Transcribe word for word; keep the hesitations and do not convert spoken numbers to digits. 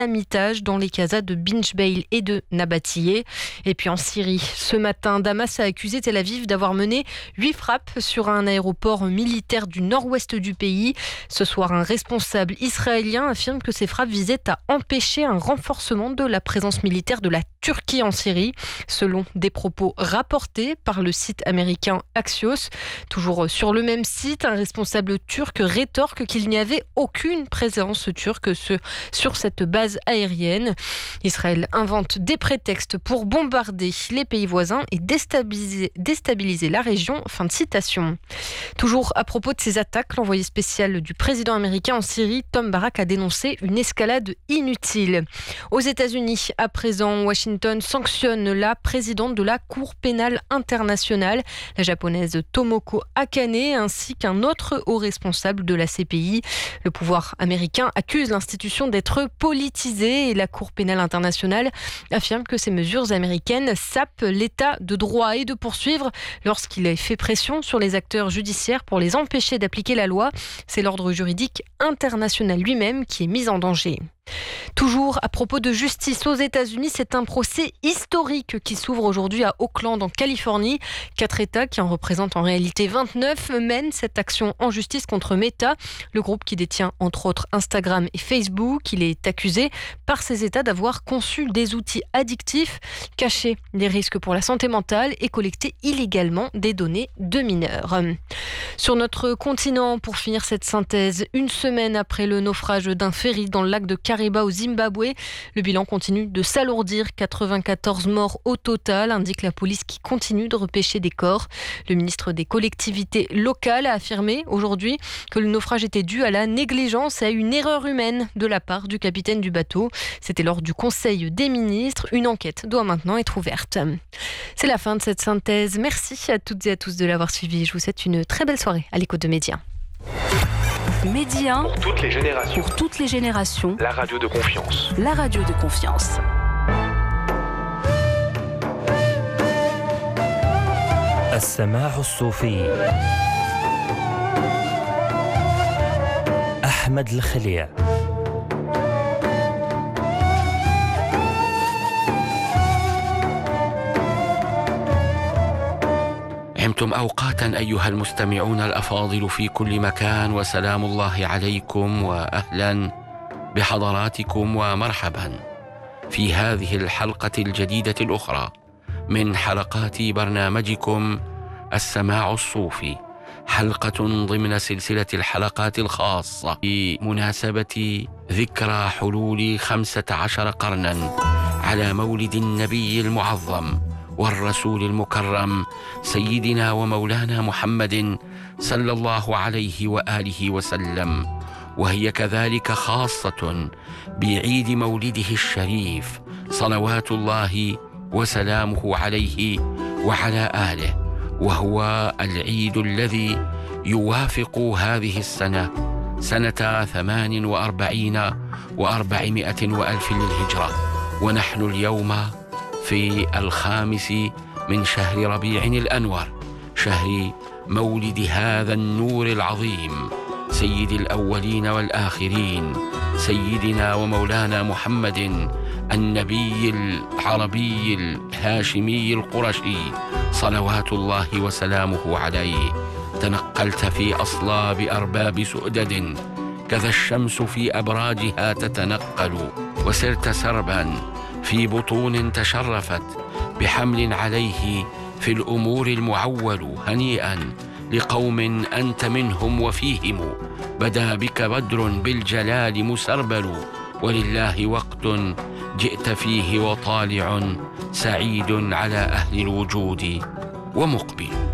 dynamitage dans les casas de Binjbeil et de Nabatillé. Et puis en Syrie, ce matin, Damas a accusé Tel Aviv d'avoir mené huit frappes sur un aéroport militaire du nord-ouest du pays. Ce soir, un responsable israélien affirme que ces frappes visaient à empêcher un renforcement de la présence militaire de la Turquie en Syrie, selon des propos rapportés par le site américain Axios. Toujours sur le même site, un responsable turc rétorque qu'il n'y avait aucune présence turque sur cette base aérienne. Israël invente des prétextes pour bombarder les pays voisins et déstabiliser, déstabiliser la région. Fin de citation. Toujours à propos de ces attaques, l'envoyé spécial du président américain en Syrie, Tom Barak, a dénoncé une escalade inutile. Aux États-Unis, à présent, Washington sanctionne la présidente de la Cour pénale internationale, la japonaise Tomoko Akane, ainsi qu'un autre haut responsable de la C P I. Le pouvoir américain accuse l'institution d'être politisée et la Cour pénale internationale affirme que ces mesures américaines sapent l'état de droit et de poursuivre lorsqu'il fait pression sur les acteurs judiciaires pour les empêcher d'appliquer la loi. C'est l'ordre juridique international lui-même qui est mis en danger. Toujours à propos de justice aux États-Unis, c'est un procès historique qui s'ouvre aujourd'hui à Oakland en Californie. Quatre États, qui en représentent en réalité vingt-neuf, mènent cette action en justice contre Meta, le groupe qui détient entre autres Instagram et Facebook. Il est accusé par ces États d'avoir conçu des outils addictifs, caché des risques pour la santé mentale et collecté illégalement des données de mineurs. Sur notre continent, pour finir cette synthèse, une semaine après le naufrage d'un ferry dans le lac de Kariba au Zimbabwe, le bilan continue de s'alourdir. quatre-vingt-quatorze morts au total, indique la police qui continue de repêcher des corps. Le ministre des collectivités locales a affirmé aujourd'hui que le naufrage était dû à la négligence et à une erreur humaine de la part du capitaine du bateau. C'était lors du Conseil des ministres. Une enquête doit maintenant être ouverte. C'est la fin de cette synthèse. Merci à toutes et à tous de l'avoir suivi. Je vous souhaite une très belle soirée à l'écoute de Média. Média pour toutes les générations. Pour toutes les générations. La radio de confiance. La radio de confiance. السماع الصوفي أحمد الخليع. عمتم أوقاتا أيها المستمعون الأفاضل في كل مكان، وسلام الله عليكم وأهلا بحضراتكم ومرحبا في هذه الحلقة الجديدة الأخرى من حلقات برنامجكم السماع الصوفي، حلقة ضمن سلسلة الحلقات الخاصة بمناسبة ذكرى حلول خمسة عشر قرنا على مولد النبي المعظم والرسول المكرم سيدنا ومولانا محمد صلى الله عليه وآله وسلم، وهي كذلك خاصة بعيد مولده الشريف صلوات الله وسلامه عليه وعلى آله، وهو العيد الذي يوافق هذه السنة سنة ثمان وأربعين وأربعمائة وألف للهجرة، ونحن اليوم في الخامس من شهر ربيع الأنور، شهر مولد هذا النور العظيم سيد الأولين والآخرين، سيدنا ومولانا محمد النبي العربي الهاشمي القرشي صلوات الله وسلامه عليه. تنقلت في أصلاب أرباب سؤدد كذا الشمس في أبراجها تتنقل، وسرت سربا في بطون تشرفت بحمل عليه في الأمور المعول. هنيئا لقوم أنت منهم وفيهم، بدا بك بدر بالجلال مسربل، ولله وقت جئت فيه وطالع سعيد على أهل الوجود ومقبل.